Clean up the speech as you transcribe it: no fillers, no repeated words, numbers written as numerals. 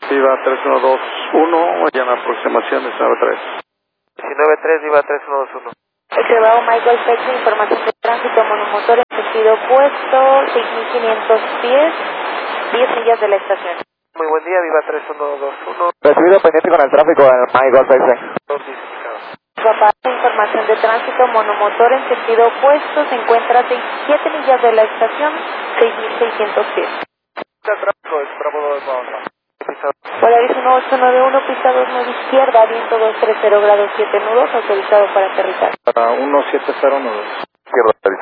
Viva 3121, ya en aproximación 193. 193, Viva 3121. Elevado Michael Fecha, información de tránsito, monomotor en sentido opuesto, 6500 pies, 10 millas de la estación. Muy buen día, Viva 3121. Recibido pendiente con el tráfico en Michael Fecha. Papá, información de tránsito, monomotor en sentido opuesto, se encuentra a 7 millas de la estación, 6600 pies. Tráfico, es Bravo 2, vamos. Polaris 1891, pista 29 izquierda, viento 230 grados 7 nudos, autorizado para aterrizar. Para 1709. Cierro.